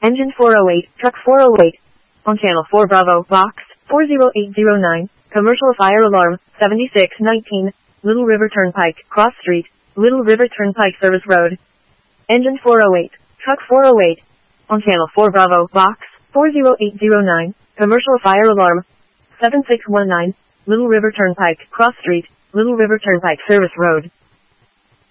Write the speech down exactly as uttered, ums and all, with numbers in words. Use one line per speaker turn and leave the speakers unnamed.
Engine four oh eight, truck four oh eight. On channel four Bravo, box four oh eight oh nine, commercial fire alarm, seventy-six nineteen, Little River Turnpike, Cross Street, Little River Turnpike Service Road. Engine four oh eight, truck four oh eight. On channel four Bravo, box four oh eight oh nine, commercial fire alarm, seven six one nine, Little River Turnpike, Cross Street, Little River Turnpike Service Road.